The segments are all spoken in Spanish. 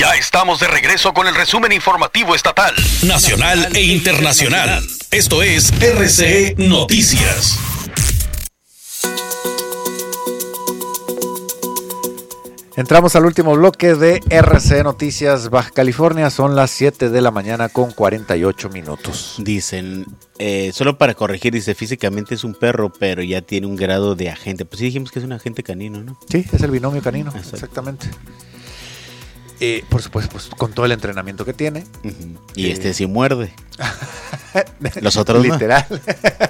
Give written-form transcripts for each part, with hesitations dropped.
Ya estamos de regreso con el resumen informativo estatal, nacional e internacional. Esto es RCE Noticias. Entramos al último bloque de RCE Noticias Baja California. Son las 7 de la mañana con 48 minutos. Dicen, solo para corregir, dice, físicamente es un perro, pero ya tiene un grado de agente. Pues sí dijimos que es un agente canino, ¿no? Sí, es el binomio canino, exactamente. Por supuesto, pues, con todo el entrenamiento que tiene. Uh-huh. Y este sí muerde. Los otros literal. No.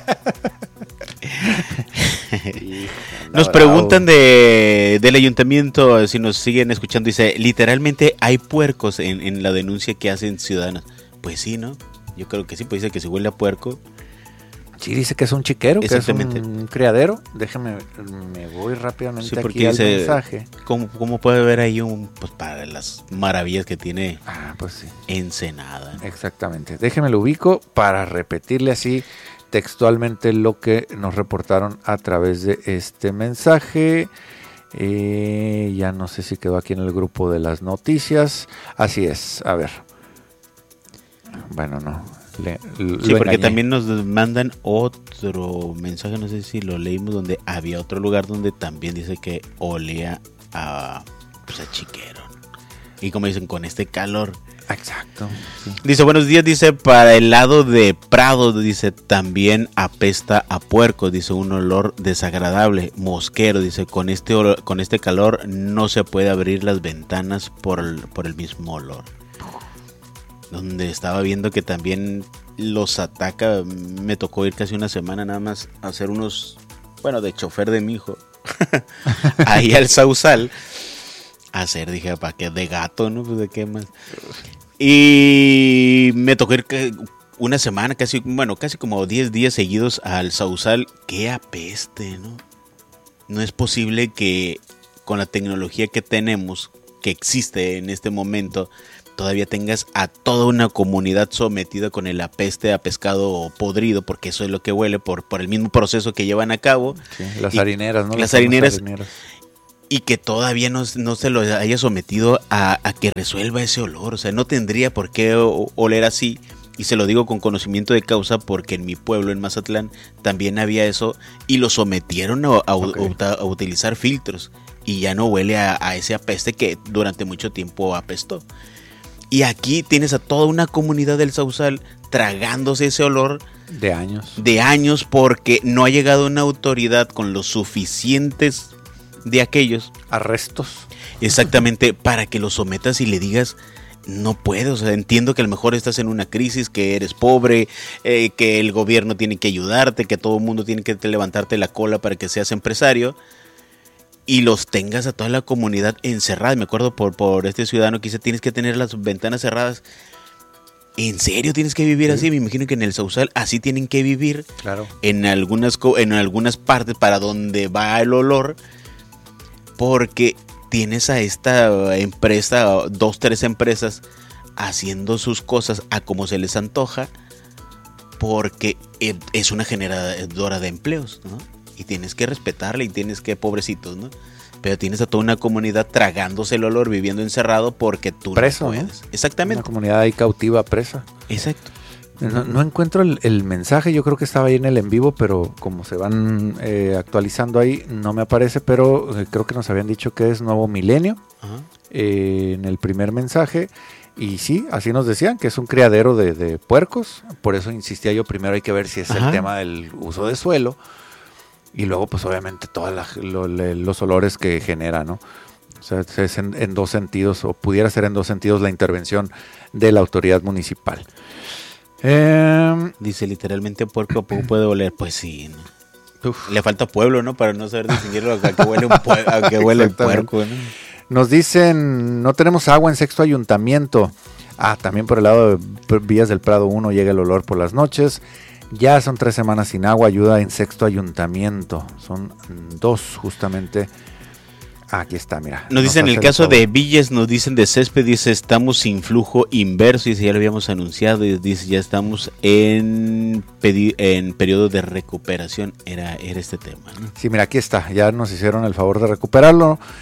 Nos preguntan del ayuntamiento, si nos siguen escuchando, dice, literalmente hay puercos en la denuncia que hacen ciudadanos. Pues sí, ¿no? Yo creo que sí, pues dice que se huele a puerco. Sí, dice que es un chiquero, que es un criadero. Déjeme, me voy rápidamente aquí al mensaje. ¿Cómo puede ver ahí pues para las maravillas que tiene pues sí. Ensenada? Exactamente. Déjeme lo ubico para repetirle así textualmente lo que nos reportaron a través de este mensaje. Ya no sé si quedó aquí en el grupo de las noticias. Así es, a ver. Bueno, no. Sí, porque también nos mandan otro mensaje, no sé si lo leímos, donde había otro lugar donde también dice que olía a chiquero. Y como dicen, con este calor. Exacto. Sí. Dice, buenos días, dice, para el lado de Prado, dice, también apesta a puerco, dice, un olor desagradable, mosquero, dice, con este calor no se puede abrir las ventanas por el mismo olor. Donde estaba viendo que también los ataca, me tocó ir casi una semana nada más a hacer de chofer de mi hijo, ahí al Sausal, dije, ¿para qué? De gato, ¿no? Pues de qué más. Y me tocó ir una semana, casi como 10 días seguidos al Sausal. ¡Qué apeste!, ¿no? No es posible que con la tecnología que tenemos, que existe en este momento, todavía tengas a toda una comunidad sometida con el apeste a pescado podrido, porque eso es lo que huele por el mismo proceso que llevan a cabo. Sí, las harineras, ¿no? Las harineras. Y que todavía no se lo haya sometido a que resuelva ese olor. O sea, no tendría por qué oler así. Y se lo digo con conocimiento de causa porque en mi pueblo, en Mazatlán, también había eso. Y lo sometieron a utilizar filtros. Y ya no huele a ese apeste que durante mucho tiempo apestó. Y aquí tienes a toda una comunidad del Sausal tragándose ese olor. De años. De años, porque no ha llegado una autoridad con los suficientes de aquellos arrestos, exactamente, para que lo sometas y le digas, no puedo, o sea, entiendo que a lo mejor estás en una crisis, que eres pobre, que el gobierno tiene que ayudarte, que todo el mundo tiene que levantarte la cola para que seas empresario, y los tengas a toda la comunidad encerrada. Me acuerdo por este ciudadano que dice, tienes que tener las ventanas cerradas. ¿En serio tienes que vivir así? Me imagino que en el Sausal así tienen que vivir. Claro. En algunas partes para donde va el olor, porque tienes a esta empresa, 2, 3 empresas haciendo sus cosas a como se les antoja, porque es una generadora de empleos, ¿no? Y tienes que respetarla y tienes que, pobrecitos, ¿no? Pero tienes a toda una comunidad tragándose el olor, viviendo encerrado porque tú preso, no puedes. ¿no? Exactamente. Una comunidad ahí cautiva, presa. Exacto. No encuentro el mensaje, yo creo que estaba ahí en el en vivo, pero como se van actualizando ahí, no me aparece, pero creo que nos habían dicho que es Nuevo Milenio, en el primer mensaje, y sí, así nos decían, que es un criadero de puercos. Por eso insistía yo, primero hay que ver si es el tema del uso de suelo, y luego pues obviamente todos los olores que genera, ¿no? O sea, es en dos sentidos, o pudiera ser en dos sentidos la intervención de la autoridad municipal. Dice literalmente puerco a poco puede oler. Pues sí, ¿no? Le falta pueblo, ¿no? Para no saber distinguirlo a que huele el puerco, ¿no? Nos dicen, no tenemos agua en Sexto Ayuntamiento. También por el lado de Vías del Prado 1 llega el olor por las noches. Ya son 3 semanas sin agua, ayuda en Sexto Ayuntamiento. Son 2 justamente. Aquí está, mira. Nos dicen en el caso de Villas, nos dicen de Césped, dice, estamos sin flujo inverso, dice, ya lo habíamos anunciado, dice, ya estamos en periodo de recuperación, era este tema, ¿no? Sí, mira, aquí está, ya nos hicieron el favor de recuperarlo.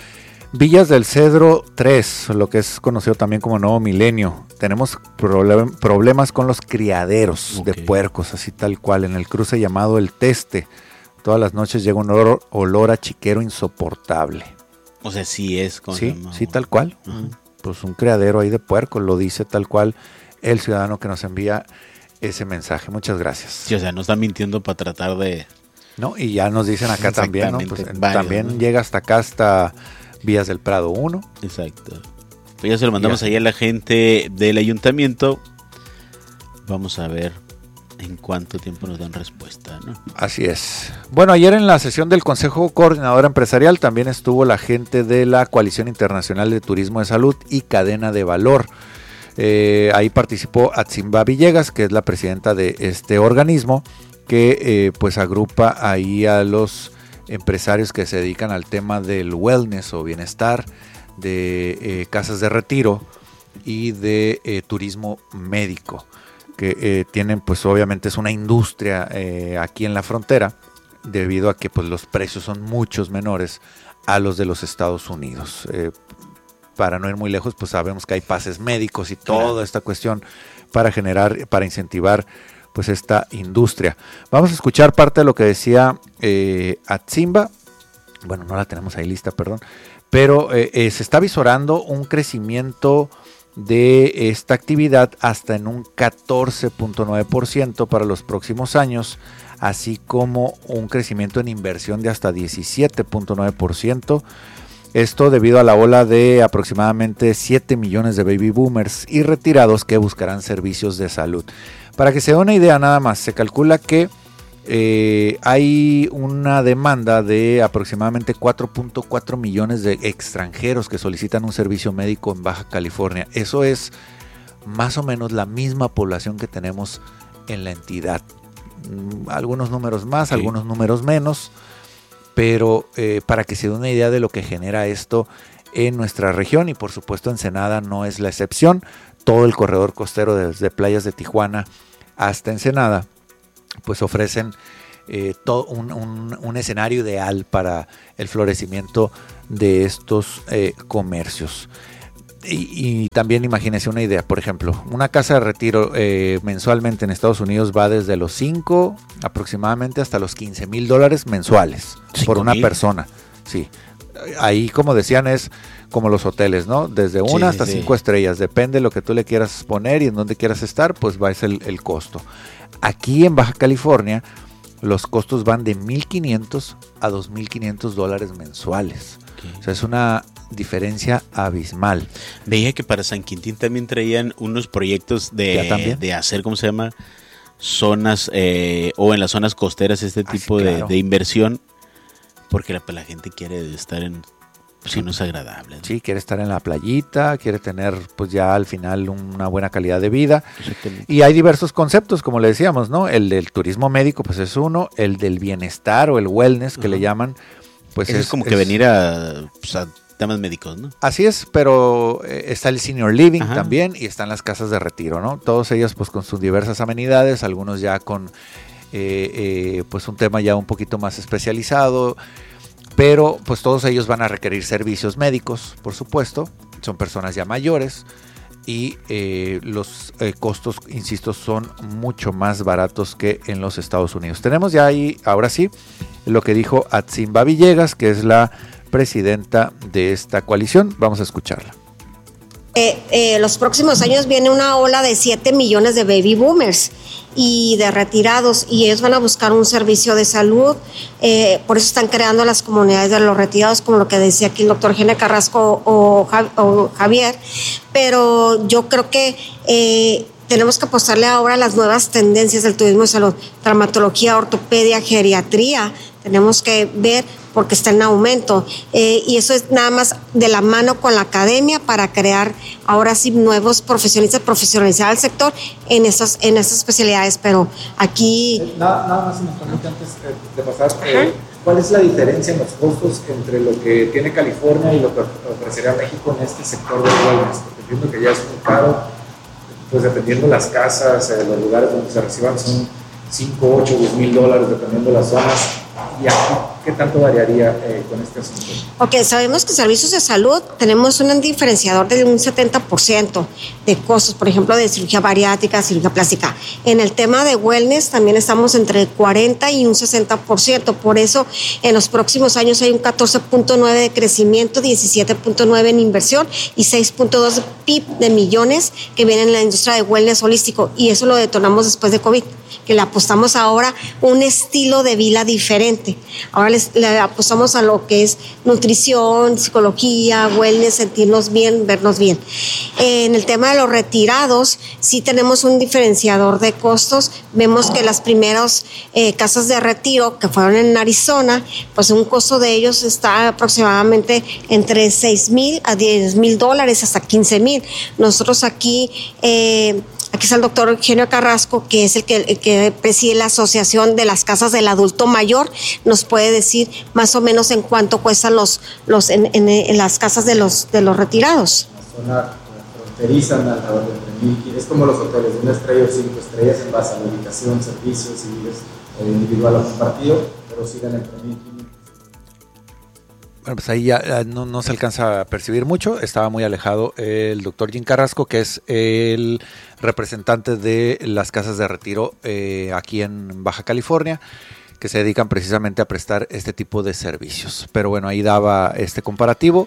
Villas del Cedro 3, lo que es conocido también como Nuevo Milenio. Tenemos problemas con los criaderos de puercos, así tal cual, en el cruce llamado El Teste. Todas las noches llega un olor a chiquero insoportable. O sea, sí es. Sí, tal cual. Pues un criadero ahí de puercos, lo dice tal cual el ciudadano que nos envía ese mensaje. Muchas gracias. Sí, o sea, no está mintiendo para tratar de... No, y ya nos dicen acá también, ¿no? Pues también, ¿no? Llega hasta acá, hasta Vías del Prado 1. Exacto. Pues ya se lo mandamos ahí a la gente del ayuntamiento. Vamos a ver en cuánto tiempo nos dan respuesta, ¿no? Así es. Bueno, ayer en la sesión del Consejo Coordinador Empresarial también estuvo la gente de la Coalición Internacional de Turismo de Salud y Cadena de Valor. Ahí participó Atzimba Villegas, que es la presidenta de este organismo, que pues agrupa ahí a los empresarios que se dedican al tema del wellness o bienestar, de casas de retiro y de turismo médico, que tienen pues obviamente es una industria aquí en la frontera, debido a que pues los precios son muchos menores a los de los Estados Unidos. Para no ir muy lejos, pues sabemos que hay pases médicos y toda esta cuestión para generar, para incentivar pues esta industria. Vamos a escuchar parte de lo que decía Atzimba. Bueno, no la tenemos ahí lista, perdón. Pero se está visorando un crecimiento de esta actividad hasta en un 14.9% para los próximos años, así como un crecimiento en inversión de hasta 17.9%. Esto debido a la ola de aproximadamente 7 millones de baby boomers y retirados que buscarán servicios de salud. Para que se dé una idea nada más, se calcula que hay una demanda de aproximadamente 4.4 millones de extranjeros que solicitan un servicio médico en Baja California. Eso es más o menos la misma población que tenemos en la entidad. Algunos números más, sí, algunos números menos, pero para que se dé una idea de lo que genera esto en nuestra región, y por supuesto Ensenada no es la excepción. Todo el corredor costero desde playas de Tijuana hasta Ensenada pues ofrecen todo un escenario ideal para el florecimiento de estos comercios. Y también imagínense una idea, por ejemplo, una casa de retiro mensualmente en Estados Unidos va desde los 5 aproximadamente hasta los $15,000 mensuales por una persona. Sí, ahí como decían es como los hoteles, ¿no? Desde 1 hasta 5 estrellas, depende de lo que tú le quieras poner y en dónde quieras estar, pues va a ser el costo. Aquí en Baja California los costos van de $1,500 a $2,500 mensuales. Okay. O sea, es una diferencia abismal. Veía que para San Quintín también traían unos proyectos de hacer, ¿cómo se llama? Zonas o en las zonas costeras este tipo de inversión, porque la gente quiere estar en zonas agradables, ¿no? Sí, quiere estar en la playita, quiere tener pues ya al final una buena calidad de vida. Y hay diversos conceptos, como le decíamos, ¿no? El del turismo médico pues es uno, el del bienestar o el wellness que le llaman, pues es como que venir a temas médicos, ¿no? Así es, pero está el senior living también y están las casas de retiro, ¿no? Todos ellos pues con sus diversas amenidades, algunos ya con pues un tema ya un poquito más especializado, pero pues todos ellos van a requerir servicios médicos, por supuesto, son personas ya mayores y los costos, insisto, son mucho más baratos que en los Estados Unidos. Tenemos ya ahí, ahora sí, lo que dijo Atzimba Villegas, que es la presidenta de esta coalición. Vamos a escucharla. Los próximos años viene una ola de 7 millones de baby boomers y de retirados, y ellos van a buscar un servicio de salud, por eso están creando las comunidades de los retirados, como lo que decía aquí el doctor Gene Carrasco o Javier, pero yo creo que tenemos que apostarle ahora a las nuevas tendencias del turismo de salud, traumatología, ortopedia, geriatría, tenemos que ver porque está en aumento, y eso es nada más de la mano con la academia para crear ahora sí nuevos profesionistas, profesionalizar el sector en esas especialidades, pero aquí... Nada más si me permite antes de pasar, ¿cuál es la diferencia en los costos entre lo que tiene California y lo que ofrecería México en este sector de wellness? Porque entiendo que ya es muy caro, pues dependiendo las casas, los lugares donde se reciban son $5, $8, $10,000 dependiendo de las zonas, y aquí ¿qué tanto variaría con este asunto? Ok, sabemos que servicios de salud tenemos un diferenciador de un 70% de costos, por ejemplo, de cirugía bariátrica, cirugía plástica. En el tema de wellness también estamos entre 40 y un 60%. Por eso, en los próximos años hay un 14.9 de crecimiento, 17.9 en inversión y 6.2 PIB de millones que vienen en la industria de wellness holístico. Y eso lo detonamos después de COVID, que le apostamos ahora un estilo de vida diferente. Ahora le apostamos a lo que es nutrición, psicología, wellness, sentirnos bien, vernos bien. En el tema de los retirados, sí tenemos un diferenciador de costos. Vemos que las primeras casas de retiro que fueron en Arizona, pues un costo de ellos está aproximadamente entre $6,000 a $10,000 hasta $15,000. Nosotros aquí está el doctor Eugenio Carrasco, que es el que preside la Asociación de las Casas del Adulto Mayor. Nos puede decir más o menos en cuánto cuestan en las casas de los retirados. Una zona fronteriza, alrededor de 3,000, es como los hoteles de 1 estrella o 5 estrellas en base a la ubicación, servicios, civiles, individual o compartido, pero siguen entre 1,500. Bueno, pues ahí ya no se alcanza a percibir mucho. Estaba muy alejado el doctor Jim Carrasco, que es el representante de las casas de retiro aquí en Baja California, que se dedican precisamente a prestar este tipo de servicios. Pero bueno, ahí daba este comparativo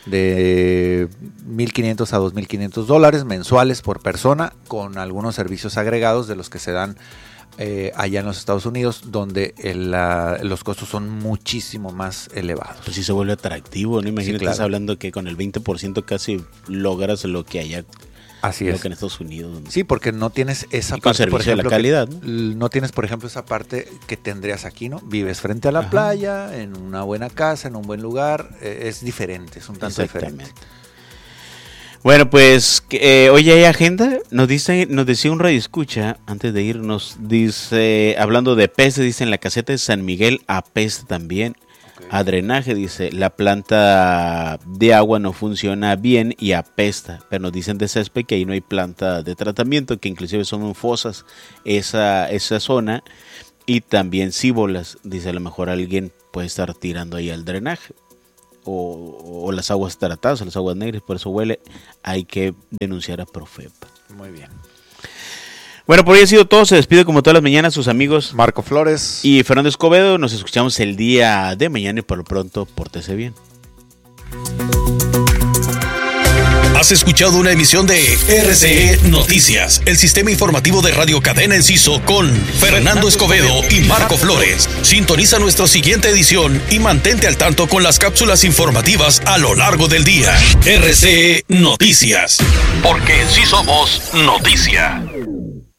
de $1,500 a $2,500 mensuales por persona, con algunos servicios agregados de los que se dan allá en los Estados Unidos, donde los costos son muchísimo más elevados. Pues sí se vuelve atractivo, ¿no? Imagínate, sí, claro. Estás hablando que con el 20% casi logras lo que allá. Así lo es. que en Estados Unidos, ¿no? Sí, porque no tienes esa y con parte, por ejemplo, de la calidad, ¿no? No tienes, por ejemplo, esa parte que tendrías aquí, ¿no? Vives frente a la playa, en una buena casa, en un buen lugar, es diferente, es un tanto diferente. Bueno, pues hoy hay agenda. Nos decía un radioescucha antes de irnos, dice, hablando de peste, dice, en la caseta de San Miguel apesta también. Okay. A drenaje, dice, la planta de agua no funciona bien y apesta, pero nos dicen de césped que ahí no hay planta de tratamiento, que inclusive son fosas esa zona, y también cíbolas. Dice, a lo mejor alguien puede estar tirando ahí al drenaje. O las aguas tratadas, o las aguas negras, por eso huele. Hay que denunciar a Profepa. Muy bien. Bueno, por hoy ha sido todo. Se despide como todas las mañanas sus amigos Marco Flores y Fernando Escobedo. Nos escuchamos el día de mañana y por lo pronto, pórtese bien. Has escuchado una emisión de RCE Noticias, el sistema informativo de Radio Cadena Enciso con Fernando Escobedo y Marco Flores. Sintoniza nuestra siguiente edición y mantente al tanto con las cápsulas informativas a lo largo del día. RCE Noticias, porque en sí somos noticia.